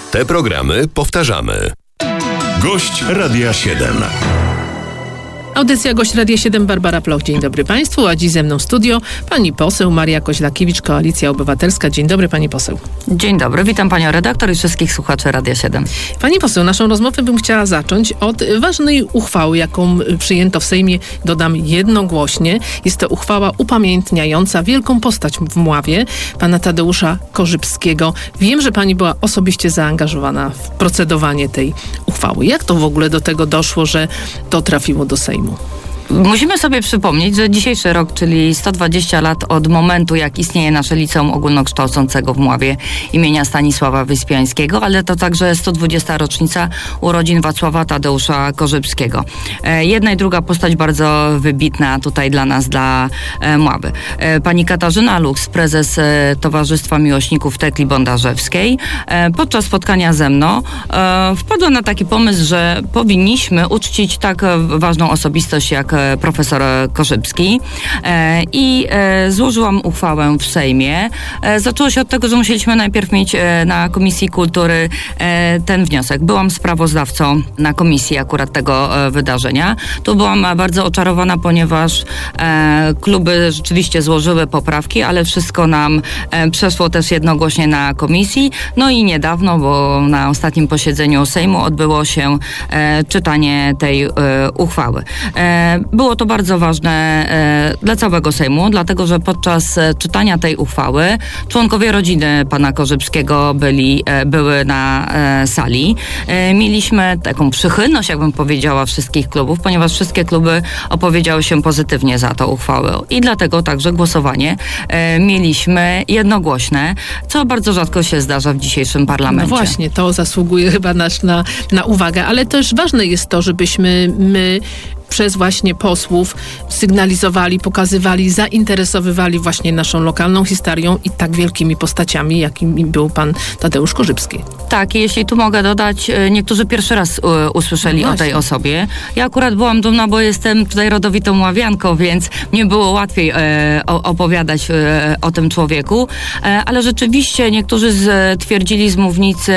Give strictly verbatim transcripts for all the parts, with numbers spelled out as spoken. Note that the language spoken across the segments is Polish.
Te programy powtarzamy. Gość Radia siedem. Audycja Gość Radia siedem, Barbara Ploch. Dzień dobry Państwu, a dziś ze mną w studio pani poseł Maria Koźlakiewicz, Koalicja Obywatelska. Dzień dobry pani poseł. Dzień dobry, witam panią redaktor i wszystkich słuchaczy Radia siedem. Pani poseł, naszą rozmowę bym chciała zacząć od ważnej uchwały, jaką przyjęto w Sejmie, dodam jednogłośnie. Jest to uchwała upamiętniająca wielką postać w Mławie, pana Tadeusza Korzybskiego. Wiem, że pani była osobiście zaangażowana w procedowanie tej uchwały. Jak to w ogóle do tego doszło, że to trafiło do Sejmu? Musimy sobie przypomnieć, że dzisiejszy rok, czyli sto dwadzieścia lat od momentu, jak istnieje nasze Liceum Ogólnokształcącego w Mławie imienia Stanisława Wyspiańskiego, ale to także sto dwudziesta rocznica urodzin Wacława Tadeusza Korzybskiego. E, jedna i druga postać bardzo wybitna tutaj dla nas, dla e, Mławy. E, pani Katarzyna Luks, prezes e, Towarzystwa Miłośników Tekli Bondarzewskiej, e, podczas spotkania ze mną e, wpadła na taki pomysł, że powinniśmy uczcić tak ważną osobistość jak profesor Korzybski e, i e, złożyłam uchwałę w Sejmie. E, zaczęło się od tego, że musieliśmy najpierw mieć e, na Komisji Kultury e, ten wniosek. Byłam sprawozdawcą na komisji akurat tego e, wydarzenia. Tu byłam bardzo oczarowana, ponieważ e, kluby rzeczywiście złożyły poprawki, ale wszystko nam e, przeszło też jednogłośnie na komisji. No i niedawno, bo na ostatnim posiedzeniu Sejmu odbyło się e, czytanie tej e, uchwały. E, Było to bardzo ważne e, dla całego Sejmu, dlatego że podczas e, czytania tej uchwały członkowie rodziny pana Korzybskiego byli, e, były na e, sali. E, mieliśmy taką przychylność, jakbym powiedziała, wszystkich klubów, ponieważ wszystkie kluby opowiedziały się pozytywnie za tą uchwałę i dlatego także głosowanie e, mieliśmy jednogłośne, co bardzo rzadko się zdarza w dzisiejszym parlamencie. No właśnie, to zasługuje chyba nasz na, na uwagę, ale też ważne jest to, żebyśmy my przez właśnie posłów sygnalizowali, pokazywali, zainteresowywali właśnie naszą lokalną historią i tak wielkimi postaciami, jakimi był pan Tadeusz Korzybski. Tak, i jeśli tu mogę dodać, niektórzy pierwszy raz u, usłyszeli no o tej osobie. Ja akurat byłam dumna, bo jestem tutaj rodowitą Mławianką, więc mnie było łatwiej e, opowiadać e, o tym człowieku, e, ale rzeczywiście niektórzy z, twierdzili z mównicy,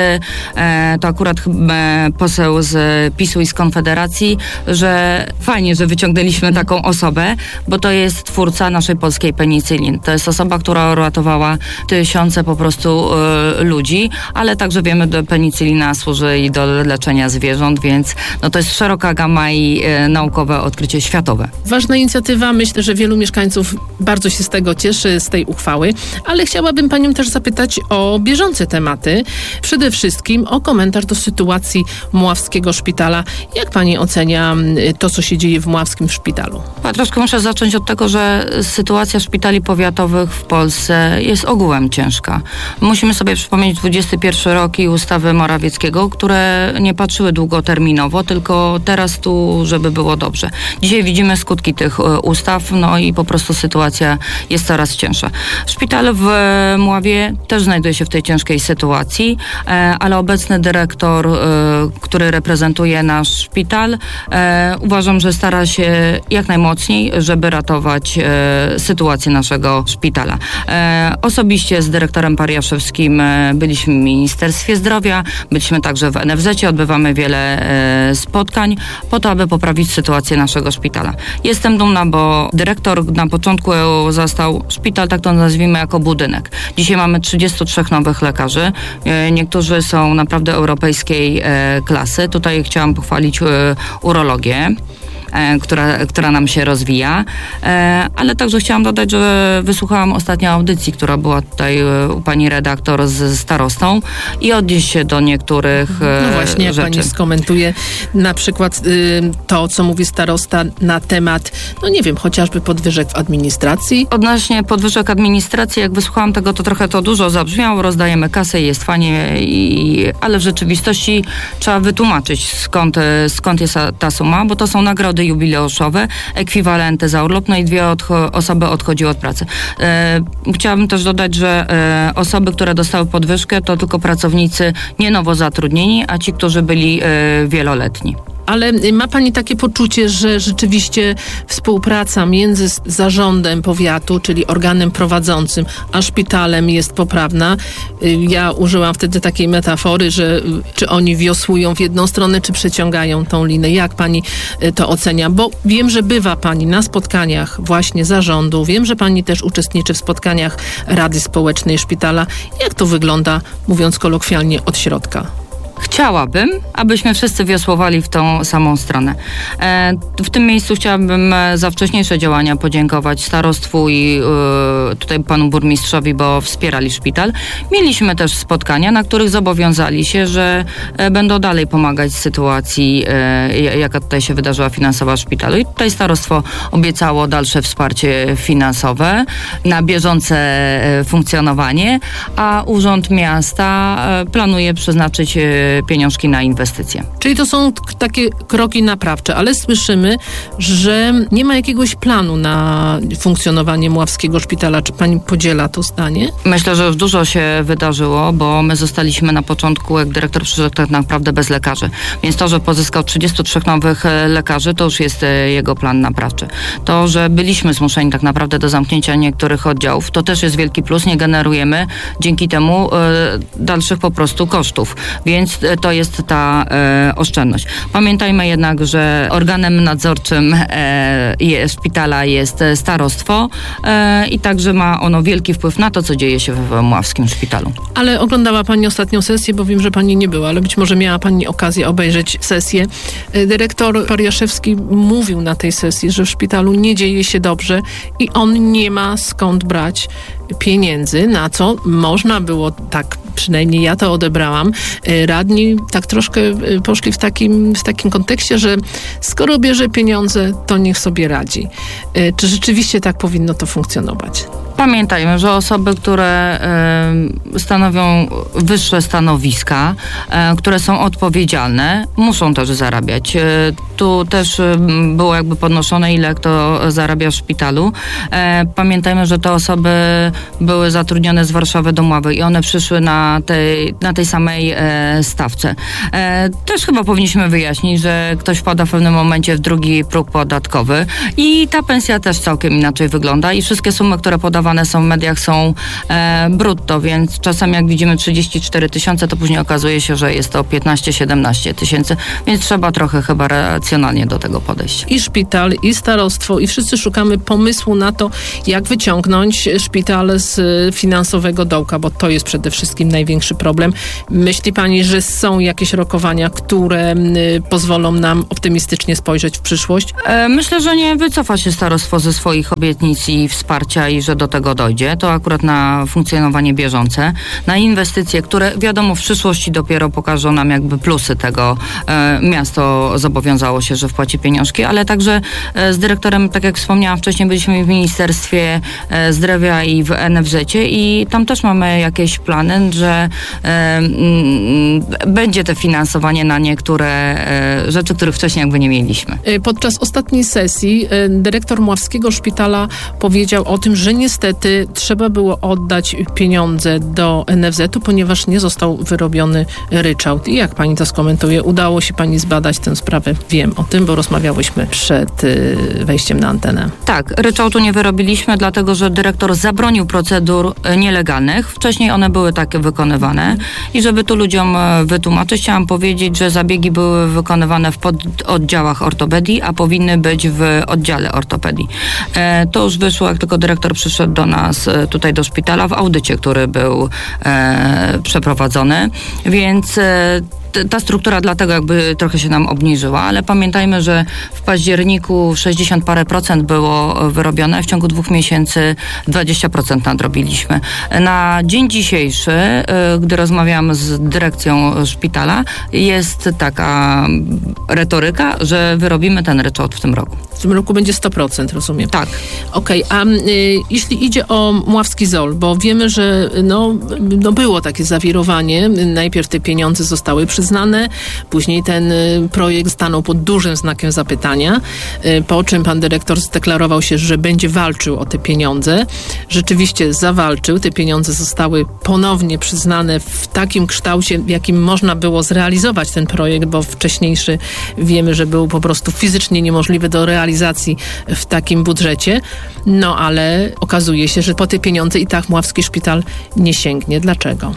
e, to akurat e, poseł z PiSu i z Konfederacji, że fajnie, że wyciągnęliśmy taką osobę, bo to jest twórca naszej polskiej penicylin. To jest osoba, która uratowała tysiące po prostu y, ludzi, ale także wiemy, że penicylina służy i do leczenia zwierząt, więc no to jest szeroka gama i y, naukowe odkrycie światowe. Ważna inicjatywa. Myślę, że wielu mieszkańców bardzo się z tego cieszy, z tej uchwały, ale chciałabym panią też zapytać o bieżące tematy. Przede wszystkim o komentarz do sytuacji Mławskiego Szpitala. Jak pani ocenia to, co się dzieje w Mławskim Szpitalu? Ja troszkę muszę zacząć od tego, że sytuacja szpitali powiatowych w Polsce jest ogółem ciężka. Musimy sobie przypomnieć dwudziesty pierwszy rok i ustawy Morawieckiego, które nie patrzyły długoterminowo, tylko teraz tu, żeby było dobrze. Dzisiaj widzimy skutki tych ustaw, no i po prostu sytuacja jest coraz cięższa. Szpital w Mławie też znajduje się w tej ciężkiej sytuacji, ale obecny dyrektor, który reprezentuje nasz szpital, uważam, że stara się jak najmocniej, żeby ratować e, sytuację naszego szpitala. E, osobiście z dyrektorem Pariaszewskim e, byliśmy w Ministerstwie Zdrowia, byliśmy także w N F Z-cie, odbywamy wiele e, spotkań po to, aby poprawić sytuację naszego szpitala. Jestem dumna, bo dyrektor na początku zastał szpital, tak to nazwijmy, jako budynek. Dzisiaj mamy trzydziestu trzech nowych lekarzy. E, niektórzy są naprawdę europejskiej e, klasy. Tutaj chciałam pochwalić e, urologię. Która, która nam się rozwija, ale także chciałam dodać, że wysłuchałam ostatnio audycji, która była tutaj u pani redaktor z starostą i odnieść się do niektórych No właśnie, jak rzeczy. pani skomentuje na przykład y, to, co mówi starosta na temat, no nie wiem, chociażby podwyżek w administracji? Odnośnie podwyżek administracji, jak wysłuchałam tego, to trochę to dużo zabrzmiało, rozdajemy kasę i jest fajnie, i, ale w rzeczywistości trzeba wytłumaczyć, skąd, skąd jest ta suma, bo to są nagrody jubileuszowe, ekwiwalenty za urlop, no i dwie odcho- osoby odchodziły od pracy. E, chciałabym też dodać, że e, osoby, które dostały podwyżkę, to tylko pracownicy nie nowo zatrudnieni, a ci, którzy byli e, wieloletni. Ale ma pani takie poczucie, że rzeczywiście współpraca między zarządem powiatu, czyli organem prowadzącym, a szpitalem jest poprawna? Ja użyłam wtedy takiej metafory, że czy oni wiosłują w jedną stronę, czy przeciągają tą linę. Jak pani to ocenia? Bo wiem, że bywa pani na spotkaniach właśnie zarządu. Wiem, że pani też uczestniczy w spotkaniach Rady Społecznej Szpitala. Jak to wygląda, mówiąc kolokwialnie, od środka? Chciałabym, abyśmy wszyscy wiosłowali w tą samą stronę. E, w tym miejscu chciałabym za wcześniejsze działania podziękować starostwu i e, tutaj panu burmistrzowi, bo wspierali szpital. Mieliśmy też spotkania, na których zobowiązali się, że e, będą dalej pomagać w sytuacji, e, jaka tutaj się wydarzyła finansowa szpitalu. I tutaj starostwo obiecało dalsze wsparcie finansowe na bieżące e, funkcjonowanie, a Urząd Miasta e, planuje przeznaczyć e, pieniążki na inwestycje. Czyli to są t- takie kroki naprawcze, ale słyszymy, że nie ma jakiegoś planu na funkcjonowanie Mławskiego Szpitala. Czy pani podziela to zdanie? Myślę, że już dużo się wydarzyło, bo my zostaliśmy na początku, jak dyrektor przyszedł, tak naprawdę bez lekarzy. Więc to, że pozyskał trzydziestu trzech nowych lekarzy, to już jest jego plan naprawczy. To, że byliśmy zmuszeni tak naprawdę do zamknięcia niektórych oddziałów, to też jest wielki plus. Nie generujemy dzięki temu e, dalszych po prostu kosztów. Więc to jest ta e, oszczędność. Pamiętajmy jednak, że organem nadzorczym e, je, szpitala jest starostwo e, i także ma ono wielki wpływ na to, co dzieje się w Mławskim Szpitalu. Ale oglądała pani ostatnią sesję, bo wiem, że pani nie była, ale być może miała pani okazję obejrzeć sesję. Dyrektor Pariaszewski mówił na tej sesji, że w szpitalu nie dzieje się dobrze i on nie ma skąd brać pieniędzy, na co można było, tak przynajmniej ja to odebrałam, radni tak troszkę poszli w takim, w takim kontekście, że skoro bierze pieniądze, to niech sobie radzi. Czy rzeczywiście tak powinno to funkcjonować? Pamiętajmy, że osoby, które y, stanowią wyższe stanowiska, y, które są odpowiedzialne, muszą też zarabiać. Y, tu też y, było jakby podnoszone, ile kto zarabia w szpitalu. Y, pamiętajmy, że te osoby były zatrudnione z Warszawy do Mławy i one przyszły na tej, na tej samej y, stawce. Y, też chyba powinniśmy wyjaśnić, że ktoś wpada w pewnym momencie w drugi próg podatkowy i ta pensja też całkiem inaczej wygląda i wszystkie sumy, które podawane są w mediach, są e, brutto, więc czasem jak widzimy trzydzieści cztery tysiące, to później okazuje się, że jest to piętnaście siedemnaście tysięcy, więc trzeba trochę chyba racjonalnie do tego podejść. I szpital, i starostwo, i wszyscy szukamy pomysłu na to, jak wyciągnąć szpital z finansowego dołka, bo to jest przede wszystkim największy problem. Myśli pani, że są jakieś rokowania, które y, pozwolą nam optymistycznie spojrzeć w przyszłość? E, myślę, że nie wycofa się starostwo ze swoich obietnic i wsparcia i że do tego dojdzie. To akurat na funkcjonowanie bieżące, na inwestycje, które wiadomo w przyszłości dopiero pokażą nam jakby plusy tego. E, miasto zobowiązało się, że wpłaci pieniążki, ale także e, z dyrektorem, tak jak wspomniałam wcześniej, byliśmy w Ministerstwie e, Zdrowia i w en ef zecie i tam też mamy jakieś plany, że e, m, będzie to finansowanie na niektóre e, rzeczy, których wcześniej jakby nie mieliśmy. Podczas ostatniej sesji e, dyrektor Mławskiego Szpitala powiedział o tym, że niestety trzeba było oddać pieniądze do en ef zetu, ponieważ nie został wyrobiony ryczałt. I jak pani to skomentuje? Udało się pani zbadać tę sprawę? Wiem o tym, bo rozmawiałyśmy przed y, wejściem na antenę. Tak, ryczałtu nie wyrobiliśmy, dlatego że dyrektor zabronił procedur nielegalnych. Wcześniej one były takie wykonywane i żeby tu ludziom wytłumaczyć, chciałam powiedzieć, że zabiegi były wykonywane w pododdziałach ortopedii, a powinny być w oddziale ortopedii. E, to już wyszło, jak tylko dyrektor przyszedł do nas tutaj do szpitala w audycie, który był e, przeprowadzony, więc e, ta struktura dlatego jakby trochę się nam obniżyła, ale pamiętajmy, że w październiku sześćdziesiąt parę procent było wyrobione, w ciągu dwóch miesięcy dwadzieścia procent nadrobiliśmy. Na dzień dzisiejszy, gdy rozmawiałam z dyrekcją szpitala, jest taka retoryka, że wyrobimy ten ryczałt w tym roku. tym roku będzie sto procent, rozumiem. Tak. Okej, okay, a y, jeśli idzie o Mławski Zol, bo wiemy, że no, no było takie zawirowanie. Najpierw te pieniądze zostały przyznane, później ten y, projekt stanął pod dużym znakiem zapytania, y, po czym pan dyrektor zdeklarował się, że będzie walczył o te pieniądze. Rzeczywiście zawalczył. Te pieniądze zostały ponownie przyznane w takim kształcie, w jakim można było zrealizować ten projekt, bo wcześniejszy wiemy, że był po prostu fizycznie niemożliwy do realizacji w takim budżecie. No ale okazuje się, że po te pieniądze i tak Mławski Szpital nie sięgnie. Dlaczego?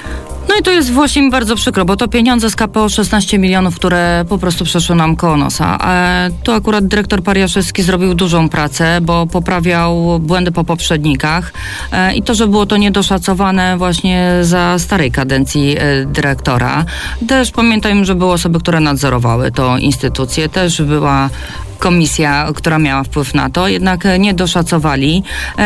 No i to jest właśnie mi bardzo przykro, bo to pieniądze z K P O szesnaście milionów, które po prostu przeszły nam koło nosa. A tu akurat dyrektor Pariaszewski zrobił dużą pracę, bo poprawiał błędy po poprzednikach e, i to, że było to niedoszacowane właśnie za starej kadencji e, dyrektora. Też pamiętajmy, że były osoby, które nadzorowały tą instytucję, też była komisja, która miała wpływ na to, jednak nie doszacowali.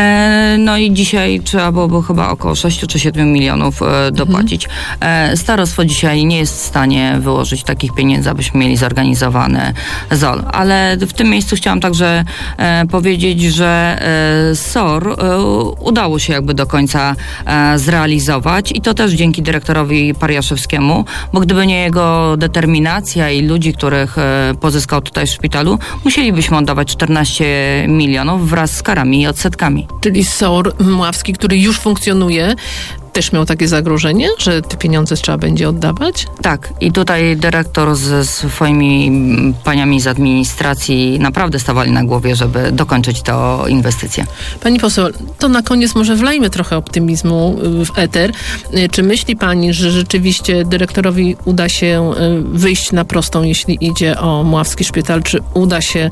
E, no i dzisiaj trzeba byłoby chyba około sześć czy siedem milionów e, dopłacić. E, starostwo dzisiaj nie jest w stanie wyłożyć takich pieniędzy, abyśmy mieli zorganizowany Z O L. Ale w tym miejscu chciałam także e, powiedzieć, że e, S O R e, udało się jakby do końca e, zrealizować i to też dzięki dyrektorowi Pariaszewskiemu, bo gdyby nie jego determinacja i ludzi, których e, pozyskał tutaj w szpitalu, musielibyśmy oddawać czternaście milionów wraz z karami i odsetkami. Czyli S O R Mławski, który już funkcjonuje, też miał takie zagrożenie, że te pieniądze trzeba będzie oddawać? Tak. I tutaj dyrektor ze swoimi paniami z administracji naprawdę stawali na głowie, żeby dokończyć tę inwestycję. Pani poseł, to na koniec może wlejmy trochę optymizmu w eter. Czy myśli pani, że rzeczywiście dyrektorowi uda się wyjść na prostą, jeśli idzie o Mławski Szpital? Czy uda się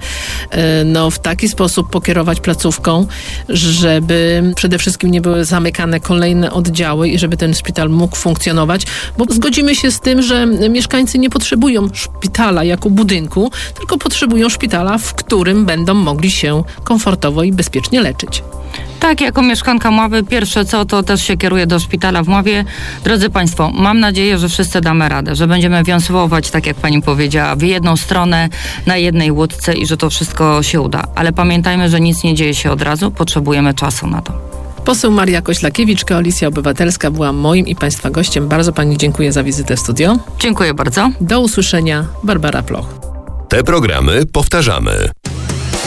no, w taki sposób pokierować placówką, żeby przede wszystkim nie były zamykane kolejne oddziały i żeby ten szpital mógł funkcjonować, bo zgodzimy się z tym, że mieszkańcy nie potrzebują szpitala jako budynku, tylko potrzebują szpitala, w którym będą mogli się komfortowo i bezpiecznie leczyć. Tak, jako mieszkanka Mławy, pierwsze co, to też się kieruję do szpitala w Mławie. Drodzy Państwo, mam nadzieję, że wszyscy damy radę, że będziemy wiosłować, tak jak Pani powiedziała, w jedną stronę, na jednej łódce i że to wszystko się uda. Ale pamiętajmy, że nic nie dzieje się od razu, potrzebujemy czasu na to. Poseł Maria Koślakiewicz, Koalicja Obywatelska, była moim i Państwa gościem. Bardzo Pani dziękuję za wizytę w studio. Dziękuję bardzo. Do usłyszenia. Barbara Ploch. Te programy powtarzamy.